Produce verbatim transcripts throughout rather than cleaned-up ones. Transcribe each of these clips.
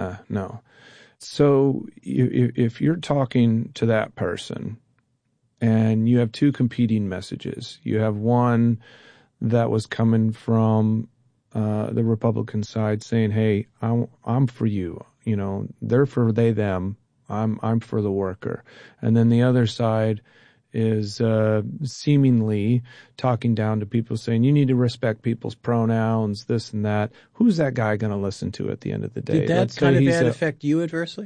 uh-uh, no. So if, if you're talking to that person and you have two competing messages, you have one that was coming from uh, the Republican side saying, hey, I'm, I'm for you. You know, they're for they, them. I'm, I'm for the worker. And then the other side is uh, seemingly talking down to people saying, you need to respect people's pronouns, this and that. Who's that guy going to listen to at the end of the day? Did that Let's kind of he's ad a, affect you adversely?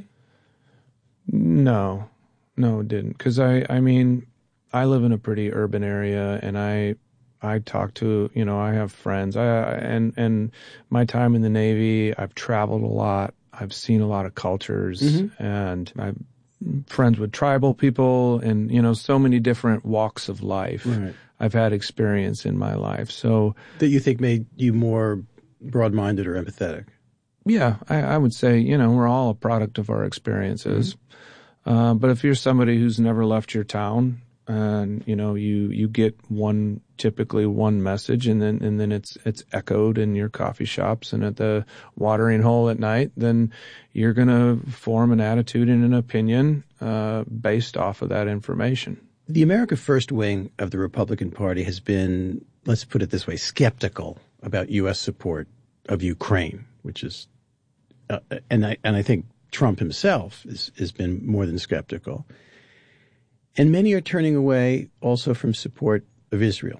No, no, it didn't. Because I, I mean, I live in a pretty urban area, and I, I talk to, you know, I have friends. I and and my time in the Navy, I've traveled a lot. I've seen a lot of cultures, mm-hmm. and I'm friends with tribal people, and you know, so many different walks of life. Right. I've had experience in my life, so that you think made you more broad-minded or empathetic. Yeah, I, I would say, you know, we're all a product of our experiences. Mm-hmm. Uh, but if you're somebody who's never left your town, and you know, you you get one typically one message, and then and then it's it's echoed in your coffee shops and at the watering hole at night, then you're going to form an attitude and an opinion uh, based off of that information. The America First wing of the Republican Party has been, let's put it this way, skeptical about U S support of Ukraine, which is, uh, and I and I think Trump himself is, has been more than skeptical. And many are turning away also from support of Israel.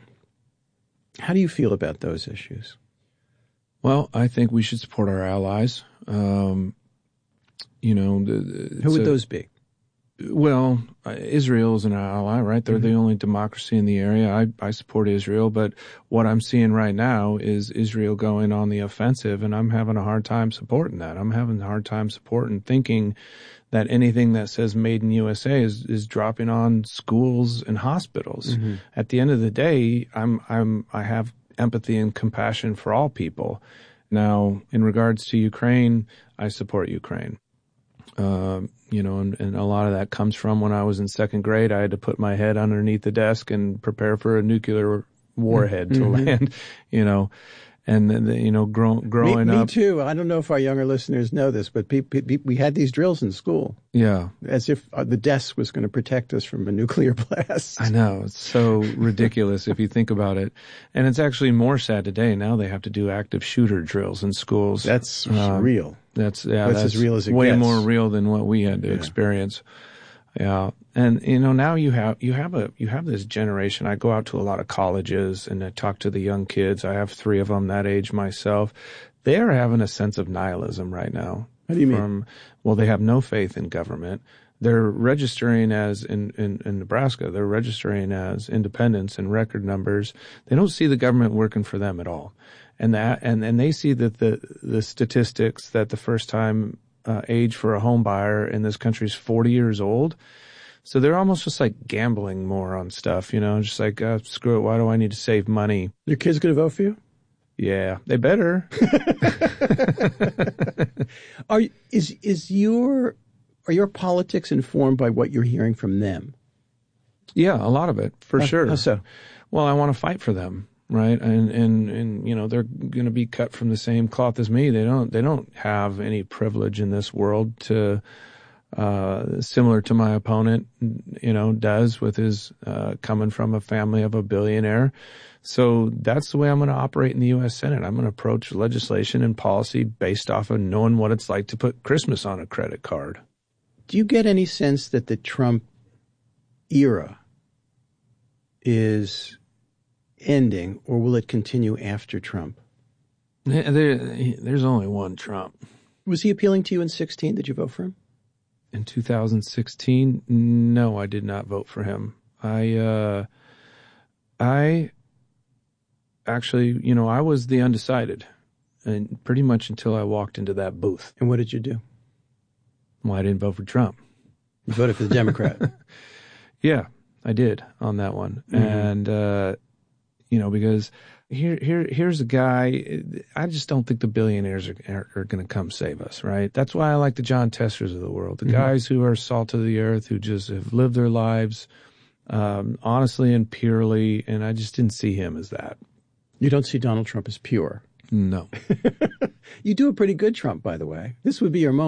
How do you feel about those issues? Well, I think we should support our allies. Um, you know, the, who would a, those be? Well, uh, Israel is an ally, right? They're mm-hmm. the only democracy in the area. I, I support Israel, but what I'm seeing right now is Israel going on the offensive, and I'm having a hard time supporting that. I'm having a hard time supporting thinking that anything that says made in U S A is, is dropping on schools and hospitals. Mm-hmm. At the end of the day, I'm, I'm, I have empathy and compassion for all people. Now, in regards to Ukraine, I support Ukraine. Uh, you know, and, and a lot of that comes from when I was in second grade, I had to put my head underneath the desk and prepare for a nuclear warhead mm-hmm. to land, you know. And then, you know, grow, growing me, me up. Me too. I don't know if our younger listeners know this, but pe- pe- we had these drills in school. Yeah. As if uh, the desk was going to protect us from a nuclear blast. I know. It's so ridiculous if you think about it. And it's actually more sad today. Now they have to do active shooter drills in schools. That's um, real. That's, yeah, that's, that's as real as it way gets. more real than what we had to yeah. experience. Yeah. And, you know, now you have, you have a, you have this generation. I go out to a lot of colleges and I talk to the young kids. I have three of them that age myself. They are having a sense of nihilism right now. What do you from, mean? Well, they have no faith in government. They're registering as in, in, in Nebraska, they're registering as independents and record numbers. They don't see the government working for them at all. And that, and, and they see that the, the statistics that the first time uh, age for a home buyer in this country is forty years old. So they're almost just like gambling more on stuff, you know, just like, uh, screw it. Why do I need to save money? Your kids going to vote for you? Yeah, they better. Are, is, is your, are your politics informed by what you're hearing from them? Yeah, a lot of it, for how, sure. How so? Well, I want to fight for them. Right. And, and, and, you know, they're going to be cut from the same cloth as me. They don't, they don't have any privilege in this world to, uh, similar to my opponent, you know, does with his, uh, coming from a family of a billionaire. So that's the way I'm going to operate in the U S Senate. I'm going to approach legislation and policy based off of knowing what it's like to put Christmas on a credit card. Do you get any sense that the Trump era is ending, or will it continue after Trump? There, there's only one Trump. Was he appealing to you in sixteen? Did you vote for him? In two thousand sixteen, no, I did not vote for him. I, uh, I actually, you know, I was the undecided, and pretty much until I walked into that booth. And what did you do? Well, I didn't vote for Trump. You voted for the Democrat. Yeah, I did on that one. Mm-hmm. And, uh, you know, because here, here, here's a guy, I just don't think the billionaires are, are, are going to come save us, right? That's why I like the John Testers of the world, the mm-hmm. guys who are salt of the earth, who just have lived their lives, um, honestly and purely. And I just didn't see him as that. You don't see Donald Trump as pure? No. You do a pretty good Trump, by the way. This would be your moment.